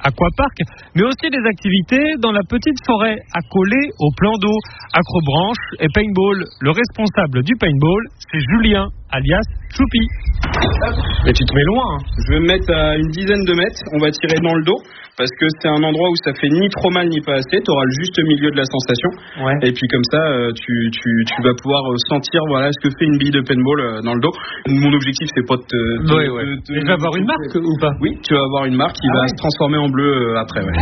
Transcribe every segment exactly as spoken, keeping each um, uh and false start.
aquapark, mais aussi des activités dans la petite forêt accolée au plan d'eau, acrobranche et paintball. Le responsable du paintball, c'est Julien, alias Choupi. Mais tu te mets loin, hein. Je vais me mettre à une dizaine de mètres, on va tirer dans le dos, parce que c'est un endroit où ça fait ni trop mal ni pas assez, tu auras le juste milieu de la sensation, ouais. Et puis comme ça, tu, tu, tu vas pouvoir sentir voilà, ce que fait une bille de paintball dans le dos. Mon objectif, c'est pas de te... de, ouais, ouais. de, de, Et tu vas avoir une marque ou pas? Oui, tu vas avoir une marque qui ah, va ouais. se transformer en bleu après, ouais.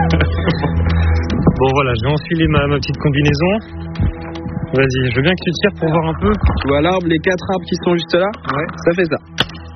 Bon voilà, je vais enfiler ma, ma petite combinaison. Vas-y, je veux bien que tu tires pour voir un peu. Tu vois l'arbre, les quatre arbres qui sont juste là? Ouais. Ça fait ça.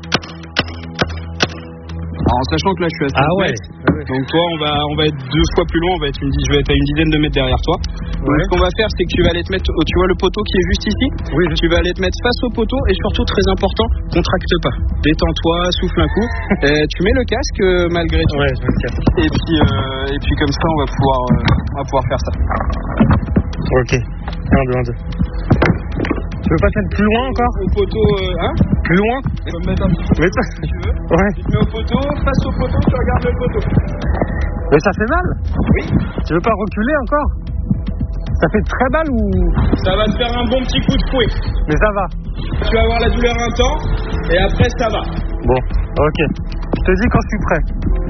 Alors, en sachant que là je suis à cinq ah ouais. mètres, donc toi on va, on va être deux fois plus loin, on va être une, je vais être à une dizaine de mètres derrière toi. Donc ouais. Ce qu'on va faire c'est que tu vas aller te mettre, tu vois le poteau qui est juste ici, oui, je... tu vas aller te mettre face au poteau et surtout très important, contracte pas, détends-toi, souffle un coup, et tu mets le casque euh, malgré tout. Ouais, je mets le casque. Et puis, euh, et puis comme ça on va pouvoir, euh, on va pouvoir faire ça. Ok, un, deux, un, deux. Tu veux pas te mettre plus loin encore? Au poteau, euh, hein? Plus loin? Tu peux me mettre un petit peu, ça... si tu veux. Ouais. Tu te mets au poteau, face au poteau, tu regardes le poteau. Mais ça fait mal? Oui. Tu veux pas reculer encore? Ça fait très mal ou... Ça va te faire un bon petit coup de fouet. Mais ça va. Tu vas avoir la douleur un temps, et après ça va. Bon, ok. Je te dis quand je suis prêt.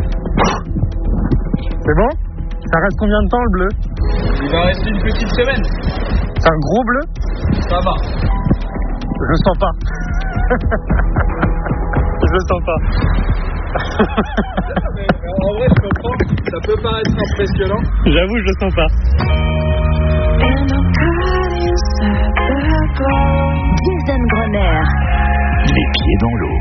C'est bon? Ça reste combien de temps le bleu? Il va rester une petite semaine. C'est un gros bleu? Ça va. Je le sens pas. Je le sens pas. En vrai, je comprends. Ça peut paraître impressionnant. J'avoue, je le sens pas. Jason Grenier. Les pieds dans l'eau.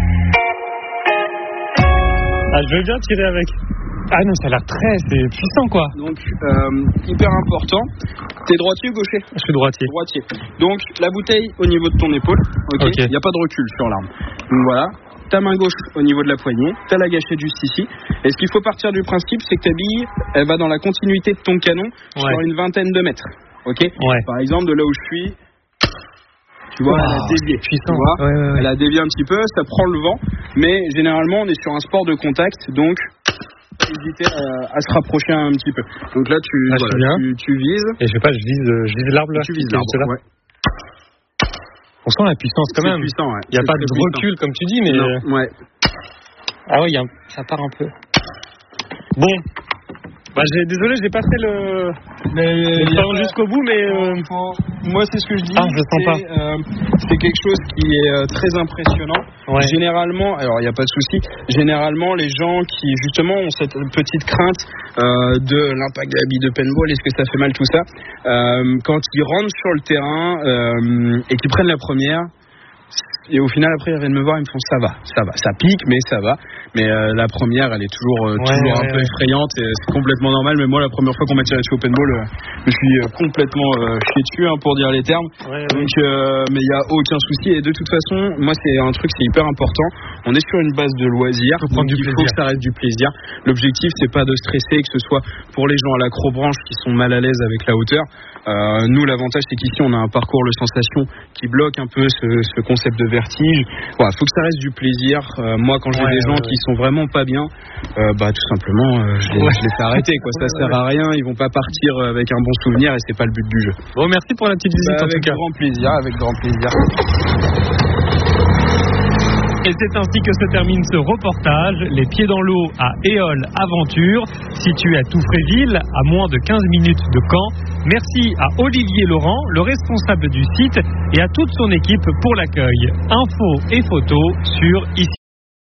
Ah, je veux bien tirer avec. Ah non, ça a l'air très, c'est puissant quoi. Donc, euh, hyper important. T'es droitier ou gaucher? Je suis droitier. Droitier. Donc, la bouteille au niveau de ton épaule. Ok. Il okay. n'y a pas de recul sur l'arme. Donc voilà. Ta main gauche au niveau de la poignée. T'as la gâchette juste ici. Et ce qu'il faut partir du principe, c'est que ta bille, elle va dans la continuité de ton canon ouais. sur une vingtaine de mètres. Ok. Ouais. Par exemple, de là où je suis. Tu vois, wow, elle a dévié. Puissant. Tu vois, ouais, ouais, ouais. Elle a dévié un petit peu, ça prend le vent. Mais généralement, on est sur un sport de contact. Donc, hésiter à, à se rapprocher un petit peu. Donc là, tu, ah, voilà, tu, tu vises. Et je sais pas, je vise, je vise l'arbre là. Tu vises l'arbre, ouais. On sent la puissance quand c'est même. Puissant, ouais. Il n'y a c'est pas de recul puissant. comme tu dis, mais. Non, ouais. Ah ouais, y a un... ça part un peu. Bon. Bah, j'ai... désolé, j'ai pas fait le. Mais le pas... jusqu'au bout, mais. Euh... Moi, c'est ce que je dis. Ah, je le sens c'est, pas. Euh, c'est quelque chose qui est euh, très impressionnant. Ouais. Généralement, alors il n'y a pas de souci. Généralement, les gens qui justement ont cette petite crainte euh, de l'impact de la bille de paintball, est-ce que ça fait mal tout ça, euh, quand ils rentrent sur le terrain euh, et qu'ils prennent la première. Et au final, après, ils viennent me voir, ils me font ça va, ça va, ça pique, mais ça va. Mais euh, la première, elle est toujours, euh, ouais, toujours ouais, un peu ouais. effrayante, et c'est complètement normal. Mais moi, la première fois qu'on m'a tiré dessus au paintball, euh, je suis euh, complètement euh, chié dessus, hein, pour dire les termes. Ouais, Donc, ouais. Euh, mais il n'y a aucun souci. Et de toute façon, moi, c'est un truc, c'est hyper important. On est sur une base de loisirs, donc il faut que ça reste du plaisir. L'objectif, c'est pas de stresser, que ce soit pour les gens à l'acrobranche qui sont mal à l'aise avec la hauteur. Euh, nous, l'avantage, c'est qu'ici, on a un parcours de sensation qui bloque un peu ce, ce concept de vertige. Voilà, faut que ça reste du plaisir. Euh, moi, quand j'ai ouais, des gens ouais, qui ouais. sont vraiment pas bien, euh, bah tout simplement, euh, je, les, ouais. je les fais arrêter. Quoi. Ça ouais, sert ouais. à rien. Ils vont pas partir avec un bon souvenir et c'est pas le but du jeu. Bon, merci pour la petite visite bah, en tout cas. Avec grand plaisir, avec grand plaisir. Et c'est ainsi que se termine ce reportage. Les pieds dans l'eau à Éole Aventure, situé à Touffréville, à moins de quinze minutes de Caen. Merci à Olivier Laurent, le responsable du site, et à toute son équipe pour l'accueil. Infos et photos sur ici.